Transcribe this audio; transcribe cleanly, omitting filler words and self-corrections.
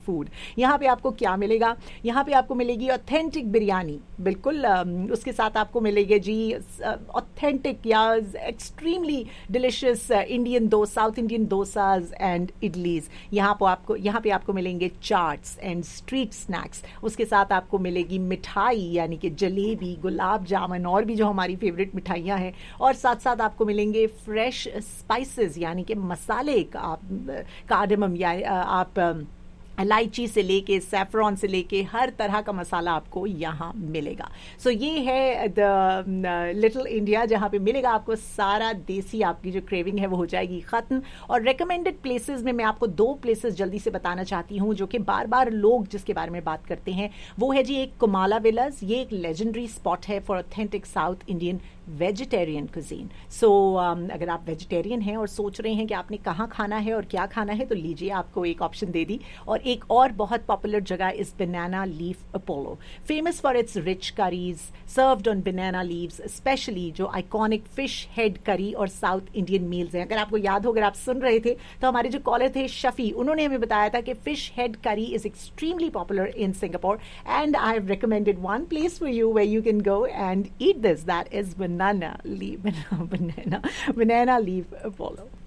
Food. यहाँ पे आपको क्या मिलेगा? यहाँ पे आपको मिलेगी ऑथेंटिक बिरयानी, बिल्कुल उसके साथ आपको मिलेगी जी ऑथेंटिक या extremely delicious Indian south Indian dosas and idlis. यहाँ पे आपको मिलेंगे चाट्स एंड स्ट्रीट स्नैक्स। उसके साथ आपको मिलेगी मिठाई यानी कि जलेबी, गुलाब जामुन और भी जो हमारी फेवरेट मिठाइयाँ हैं। और साथ साथ आपको मिलेंगे फ्रेश स्पाइसेस यानी कि मसाले का कार्डमम या आप इलायची से लेके सैफरॉन से लेके हर तरह का मसाला आपको यहाँ मिलेगा। सो ये है द लिटिल इंडिया, जहाँ पे मिलेगा आपको सारा देसी, आपकी जो क्रेविंग है वो हो जाएगी ख़त्म। और रिकमेंडेड प्लेसेस में मैं आपको 2 प्लेसेस जल्दी से बताना चाहती हूँ जो कि बार बार लोग जिसके बारे में बात करते हैं। वो है जी एक कुमाला विलास, ये एक लेजेंडरी स्पॉट है for authentic south Indian vegetarian cuisine. सो अगर आप वेजिटेरियन हैं और सोच रहे हैं कि आपने कहाँ खाना है और क्या खाना है, तो लीजिए आपको एक ऑप्शन दे दी। और एक और बहुत पॉपुलर जगह is banana leaf Apollo, famous for its rich curries served on banana leaves, specially जो आइकॉनिक फिश हेड करी और साउथ इंडियन मील्स हैं। अगर आपको याद हो, अगर आप सुन रहे थे, तो हमारे जो कॉलर थे शफी, उन्होंने हमें बताया था कि फिश हेड करी is extremely popular in Singapore and I have recommended one place for you where you can go and eat this, that is banana leaf Apollo.